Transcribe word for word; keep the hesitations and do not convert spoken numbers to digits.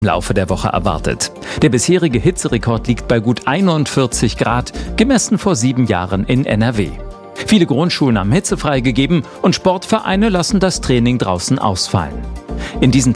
im Laufe der Woche erwartet. Der bisherige Hitzerekord liegt bei gut einundvierzig Grad, gemessen vor sieben Jahren in N R W. Viele Grundschulen haben hitzefrei gegeben und Sportvereine lassen das Training draußen ausfallen. In diesen